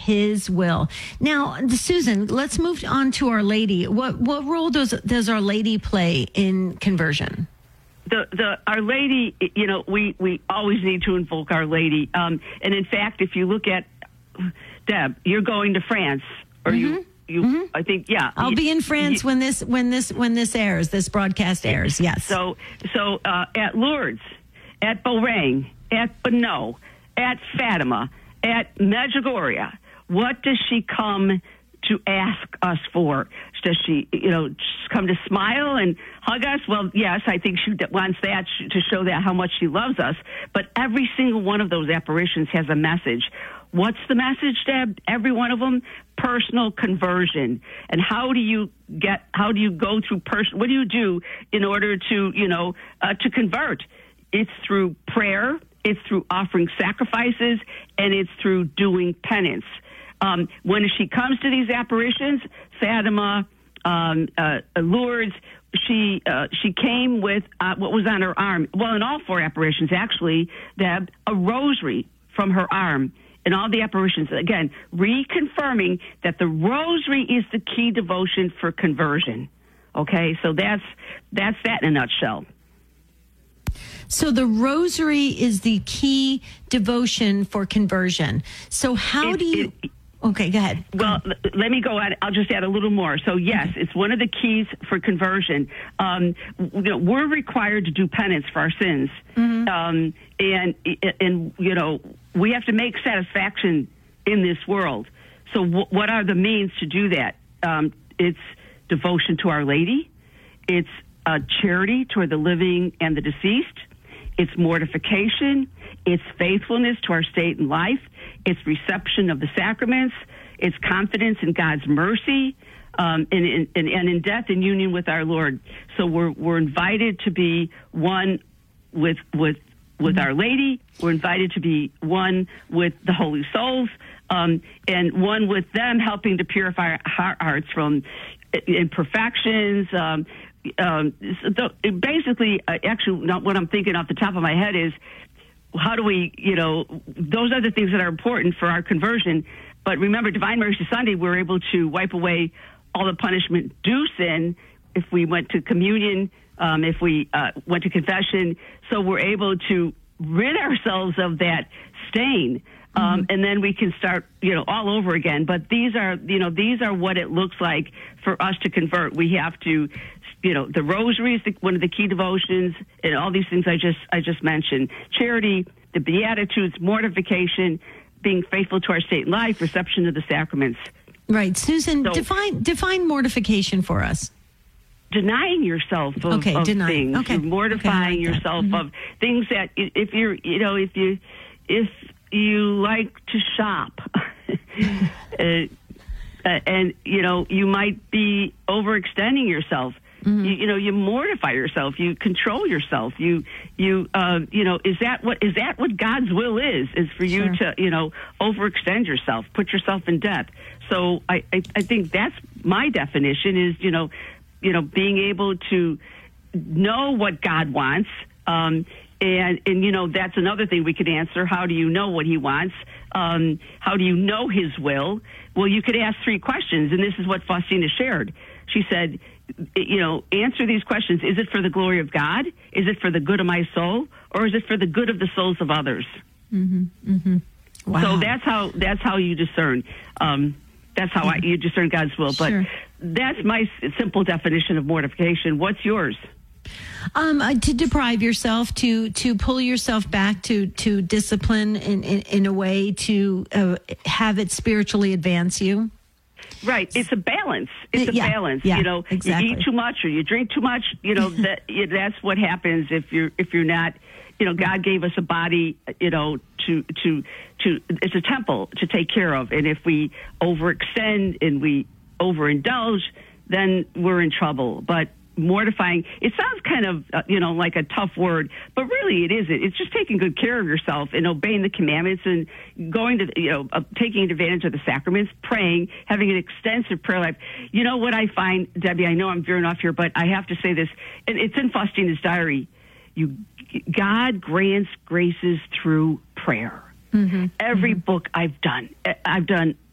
His will. Now, Susan, let's move on to Our Lady. What role does Our Lady play in conversion? The Our Lady, we always need to invoke Our Lady. And in fact, if you look at Deb, you're going to France, or I think, yeah. I'll be in France when this airs. This broadcast airs. Yes. So at Lourdes, at Beauraing, at Bonneau, at Fatima, at Medjugorje, what does she come to ask us for? Does she, just come to smile and hug us? Well, yes, I think she wants that to show that how much she loves us. But every single one of those apparitions has a message. What's the message, Deb? Every one of them, personal conversion. And how do you go through what do you do in order to, to convert? It's through prayer, it's through offering sacrifices, and it's through doing penance. When she comes to these apparitions, Fatima, Lourdes, she came with what was on her arm. Well, in all four apparitions, actually, Deb, a rosary from her arm. In all the apparitions, again, reconfirming that the rosary is the key devotion for conversion. Okay, so that's that in a nutshell. So the rosary is the key devotion for conversion. So how do you... Okay, go ahead. Well, let me go on. I'll just add a little more. So, yes, it's one of the keys for conversion. We're required to do penance for our sins. And we have to make satisfaction in this world. So what are the means to do that? It's devotion to Our Lady. It's charity toward the living and the deceased. It's mortification. It's faithfulness to our state and life. It's reception of the sacraments. It's confidence in God's mercy, and in death and union with our Lord. So we're invited to be one with Our Lady. We're invited to be one with the Holy Souls, and one with them, helping to purify our hearts from imperfections. Basically, actually, what I'm thinking off the top of my head is, how do we, those are the things that are important for our conversion. But remember, Divine Mercy Sunday, we're able to wipe away all the punishment due sin if we went to communion, if we went to confession. So we're able to rid ourselves of that stain. And then we can start, all over again. But these are what it looks like for us to convert. We have to, the rosary is one of the key devotions, and all these things I just mentioned. Charity, the Beatitudes, mortification, being faithful to our state and life, reception of the sacraments. Right. Susan, define mortification for us. Denying yourself of things. Okay. Mortifying yourself of things that if you like to shop and you might be overextending yourself. You mortify yourself. You control yourself. Is that what God's will is for you to overextend yourself, put yourself in debt. So I think that's my definition is being able to know what God wants. And that's another thing we could answer. How do you know what He wants? How do you know His will? Well, you could ask 3 questions, and this is what Faustina shared. She said, answer these questions. Is it for the glory of God? Is it for the good of my soul? Or is it for the good of the souls of others? Wow. So that's how you discern. That's how you discern God's will. But that's my simple definition of mortification. What's yours? To deprive yourself, to pull yourself back, to discipline in a way to have it spiritually advance you. Right. It's a balance. It's a balance. Yeah, exactly. You eat too much or you drink too much. That's what happens if you're not. God gave us a body. To it's a temple to take care of, and if we overextend and we overindulge, then we're in trouble. But mortifying, it sounds kind of like a tough word, but really it isn't. It's just taking good care of yourself and obeying the commandments and going to taking advantage of the sacraments, praying, having an extensive prayer life. You know what I find, Debbie, I know I'm veering off here, but I have to say this, and it's in Faustina's diary. God grants graces through prayer. Every book I've done